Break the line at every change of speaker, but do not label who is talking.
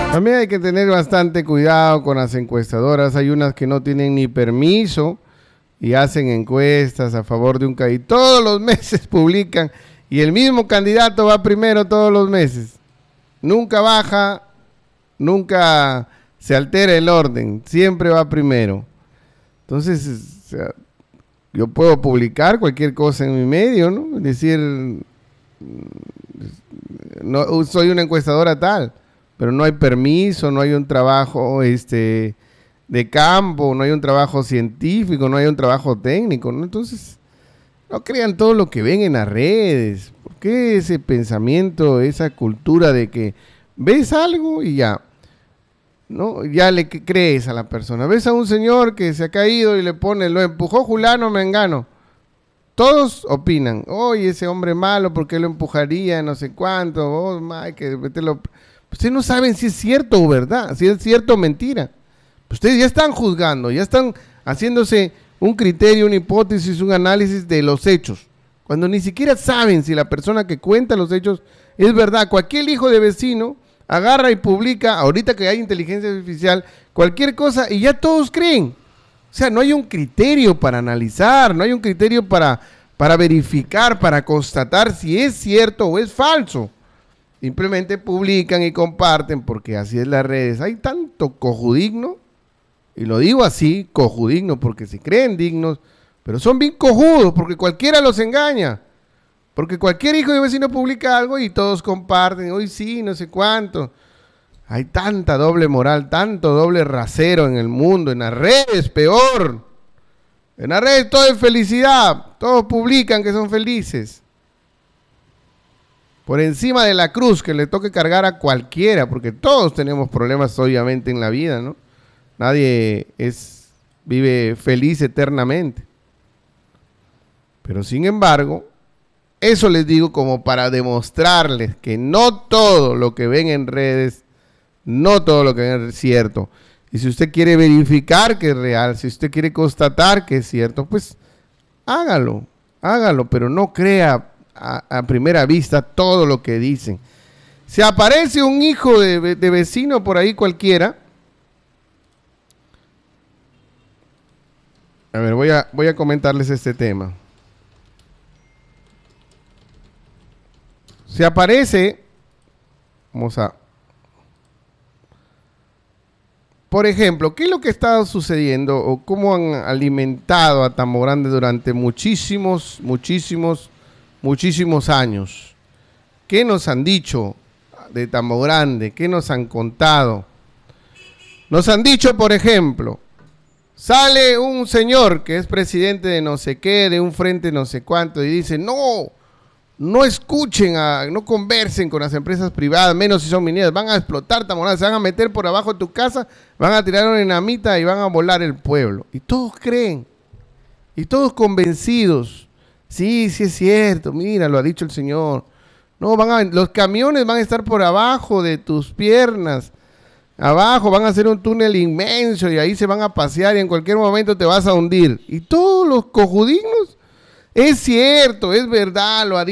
También hay que tener bastante cuidado con las encuestadoras. Hay unas que no tienen ni permiso y hacen encuestas a favor de un candidato. Todos los meses publican y el mismo candidato va primero todos los meses. Nunca baja, nunca se altera el orden, siempre va primero. Entonces, o sea, yo puedo publicar cualquier cosa en mi medio, ¿no? Es decir, no soy una encuestadora tal, pero no hay permiso, no hay un trabajo de campo, no hay un trabajo científico, no hay un trabajo técnico, ¿no? Entonces, no crean todo lo que ven en las redes. ¿Por qué ese pensamiento, esa cultura de que ves algo y ya, ¿no? Ya le crees a la persona? Ves a un señor que se ha caído y le pone, lo empujó Julano Mengano. Todos opinan, oye, ese hombre malo, ¿por qué lo empujaría? No sé cuánto, hay que meterlo. Ustedes no saben si es cierto o verdad, si es cierto o mentira. Ustedes ya están juzgando, ya están haciéndose un criterio, una hipótesis, un análisis de los hechos, cuando ni siquiera saben si la persona que cuenta los hechos es verdad. Cualquier hijo de vecino agarra y publica, ahorita que hay inteligencia artificial, cualquier cosa y ya todos creen. O sea, no hay un criterio para analizar, no hay un criterio para verificar, para constatar si es cierto o es falso. Simplemente publican y comparten porque así es las redes. Hay tanto cojudigno, y lo digo así, cojudigno, porque se creen dignos, pero son bien cojudos porque cualquiera los engaña. Porque cualquier hijo de vecino publica algo y todos comparten, hoy sí, no sé cuánto. Hay tanta doble moral, tanto doble rasero en el mundo, en las redes, peor. En las redes todo es felicidad, todos publican que son felices. Por encima de la cruz que le toque cargar a cualquiera, porque todos tenemos problemas obviamente en la vida, ¿no? Nadie vive feliz eternamente. Pero sin embargo, eso les digo como para demostrarles que no todo lo que ven en redes, no todo lo que ven es cierto. Y si usted quiere verificar que es real, si usted quiere constatar que es cierto, pues hágalo, pero no crea a primera vista todo lo que dicen. Si aparece un hijo de vecino por ahí cualquiera, a ver, voy a comentarles este tema. Si aparece, por ejemplo, ¿qué es lo que está sucediendo o cómo han alimentado a Tambo Grande durante muchísimos años? ¿Qué nos han dicho de Tambo Grande? ¿Qué nos han contado? Nos han dicho, por ejemplo, sale un señor que es presidente de no sé qué, de un frente no sé cuánto, y dice, no escuchen, no conversen con las empresas privadas, menos si son mineras, van a explotar Tambo Grande, se van a meter por abajo de tu casa, van a tirar una dinamita y van a volar el pueblo. Y todos creen, y todos convencidos. Sí, es cierto, mira, lo ha dicho el señor. No, los camiones van a estar por abajo de tus piernas. Abajo van a hacer un túnel inmenso y ahí se van a pasear y en cualquier momento te vas a hundir. Y todos los cojudignos, es cierto, es verdad, lo ha dicho.